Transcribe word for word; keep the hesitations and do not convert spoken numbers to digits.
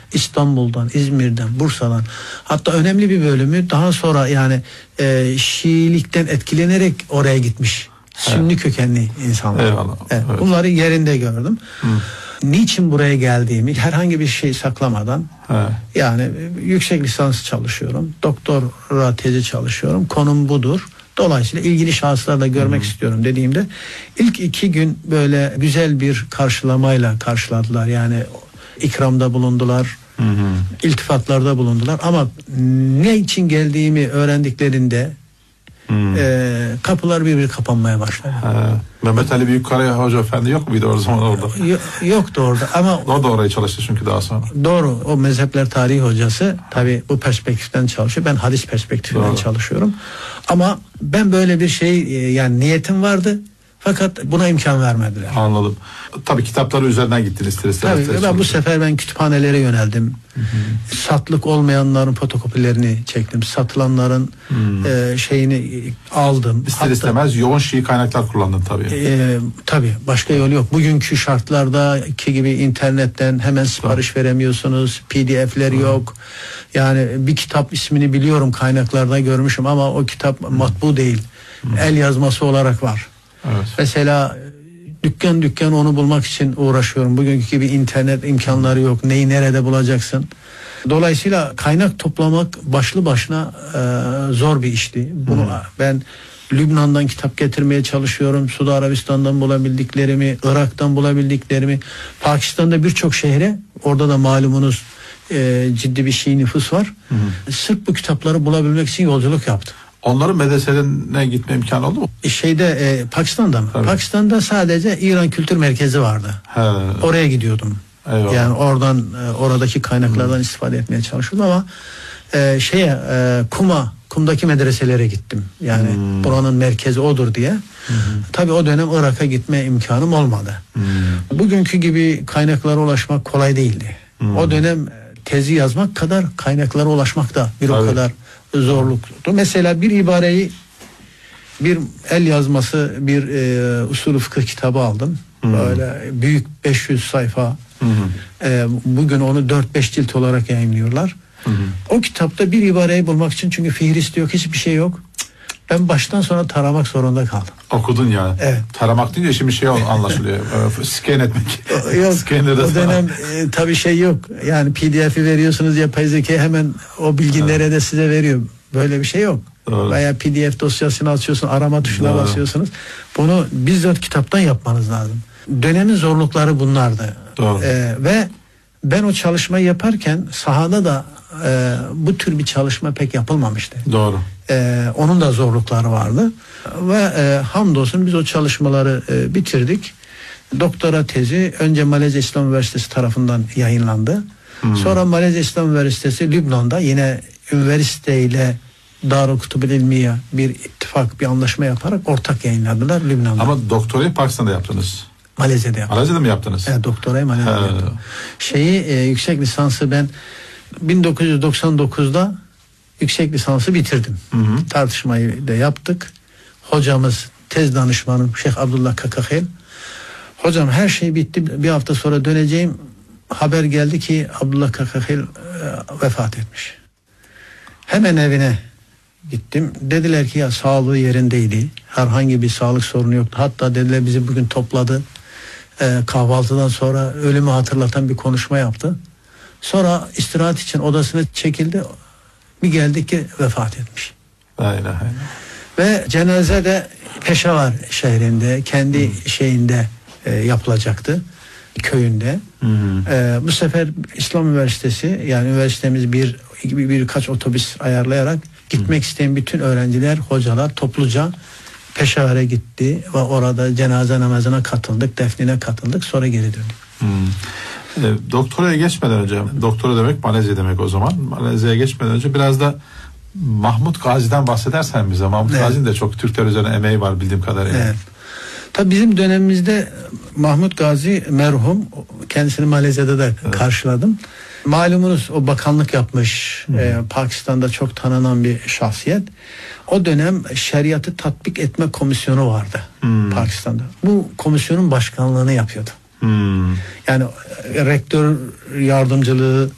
İstanbul'dan, İzmir'den, Bursa'dan, hatta önemli bir bölümü daha sonra yani e, Şiilikten etkilenerek oraya gitmiş. Sünni evet. kökenli insanlar. Eyvallah. Evet. Evet. Bunları yerinde gördüm. Hı. Niçin buraya geldiğimi herhangi bir şey saklamadan evet. yani yüksek lisans çalışıyorum. Doktora tezi çalışıyorum. Konum budur. Dolayısıyla ilgili şahıslarla görmek Hı. istiyorum dediğimde ilk iki gün böyle güzel bir karşılamayla karşıladılar. Yani ikramda bulundular. Hı hı. İltifatlarda bulundular. Ama ne için geldiğimi öğrendiklerinde Hmm. E, kapılar bir bir kapanmaya başladı. Ha. Mehmet Ali Büyükkaraya Hoca Efendi yok muydu o zaman orada? Yok, yoktu orada ama o da orayı çalıştı çünkü daha sonra. Doğru, o mezhepler tarihi hocası tabii bu perspektiften çalışıyor. Ben hadis perspektifinden doğru. çalışıyorum. Ama ben böyle bir şey yani niyetim vardı. Fakat buna imkan vermediler. Anladım. Tabii kitapları üzerinden gittiniz. Tabii ben bu sefer ben kütüphanelere yöneldim. Hı hı. Satlık olmayanların fotokopilerini çektim. Satılanların e, şeyini aldım. İster Hatta, istemez yoğun Şii kaynaklar kullandın tabii. E, tabii başka yol yok. Bugünkü şartlardaki gibi internetten hemen sipariş tabii. veremiyorsunuz. P D F'ler yok. Yani bir kitap ismini biliyorum, kaynaklarda görmüşüm ama o kitap hı. matbu değil. Hı. El yazması olarak var. Evet. Mesela dükkan dükkan onu bulmak için uğraşıyorum. Bugünkü gibi internet imkanları yok. Neyi nerede bulacaksın? Dolayısıyla kaynak toplamak başlı başına e, zor bir işti. Bunu hmm. ben Lübnan'dan kitap getirmeye çalışıyorum. Suudi Arabistan'dan bulabildiklerimi, Irak'tan bulabildiklerimi, Pakistan'da birçok şehre, orada da malumunuz e, ciddi bir Şii nüfus var. Hmm. Sırf bu kitapları bulabilmek için yolculuk yaptım. Onların medreselerine gitme imkanı oldu mu? Şeyde e, Pakistan'da mı? Tabii. Pakistan'da sadece İran Kültür Merkezi vardı. He. Oraya gidiyordum. Eyvallah. Yani oradan e, oradaki kaynaklardan hmm. istifade etmeye çalışıyordum ama e, şeye e, Kuma, Kum'daki medreselere gittim. Yani hmm. buranın merkezi odur diye. Hmm. Tabii o dönem Irak'a gitme imkanım olmadı. Hmm. Bugünkü gibi kaynaklara ulaşmak kolay değildi. Hmm. O dönem tezi yazmak kadar kaynaklara ulaşmak da bir Tabii. o kadar zorluktu. Mesela bir ibareyi, bir el yazması bir e, usulü fıkıh kitabı aldım. Hmm. Böyle büyük beş yüz sayfa. Hmm. E, bugün onu dört beş cilt olarak yayınlıyorlar. Hmm. O kitapta bir ibareyi bulmak için, çünkü fihrist yok, hiçbir şey yok. Ben baştan sona taramak zorunda kaldım. Okudun ya. Evet. Taramak deyince şimdi şey anlaşılıyor. Scan etmek. Yok. O dönem e, tabii şey yok. Yani P D F'i veriyorsunuz, yapay zeka hemen o bilgileri evet. de size veriyor. Böyle bir şey yok. Doğru. Veya P D F dosyasını açıyorsun, arama tuşuna Doğru. basıyorsunuz. Bunu bizzat kitaptan yapmanız lazım. Dönemin zorlukları bunlardı. Ee, ve ben o çalışmayı yaparken sahada da e, bu tür bir çalışma pek yapılmamıştı. Doğru. Ee, onun da zorlukları vardı. Ve e, hamdolsun biz o çalışmaları e, bitirdik. Doktora tezi önce Malezya İslam Üniversitesi tarafından yayınlandı. Hmm. Sonra Malezya İslam Üniversitesi Lübnan'da yine üniversiteyle Darül Kutubul İlmiye bir ittifak, bir anlaşma yaparak ortak yayınladılar Lübnan'da. Ama doktorayı Pakistan'da yaptınız. Malezya'da yaptım. Malezya'da mı yaptınız? Evet, doktorayı Malezya'da He. yaptım. Şeyi e, yüksek lisansı ben bin dokuz yüz doksan dokuzda yüksek lisansı bitirdim. Hı hı. Tartışmayı da yaptık. Hocamız, tez danışmanım Şeyh Abdullah Kakahel. Hocam her şey bitti. Bir hafta sonra döneceğim. Haber geldi ki Abdullah Kakahel e, vefat etmiş. Hemen evine gittim. Dediler ki ya sağlığı yerindeydi. Herhangi bir sağlık sorunu yoktu. Hatta dediler bizi bugün topladı. Ee, kahvaltıdan sonra ölümü hatırlatan bir konuşma yaptı. Sonra istirahat için odasına çekildi. Bir geldik ki vefat etmiş. Aynen aynen. Ve cenaze de Peşavar şehrinde, kendi hmm. şeyinde e, yapılacaktı. Köyünde. Hmm. E, bu sefer İslam Üniversitesi, yani üniversitemiz bir bir birkaç otobüs ayarlayarak gitmek hmm. isteyen bütün öğrenciler, hocalar topluca Peşavar'a gitti ve orada cenaze namazına katıldık, defnine katıldık, sonra geri döndük. Hmm. E, doktoraya geçmeden önce, doktora demek Malezya demek o zaman. Malezya'ya geçmeden önce biraz da Mahmut Gazi'den bahsedersen bize. Mahmut evet. Gazi'nin de çok Türkler üzerine emeği var bildiğim kadarıyla. Evet. Tabii bizim dönemimizde Mahmut Gazi merhum, kendisini Malezya'da da evet. karşıladım. Malumunuz o bakanlık yapmış, hmm. e, Pakistan'da çok tanınan bir şahsiyet. O dönem şeriatı tatbik etme komisyonu vardı hmm. Pakistan'da. Bu komisyonun başkanlığını yapıyordu. Hmm. Yani rektör yardımcılığı,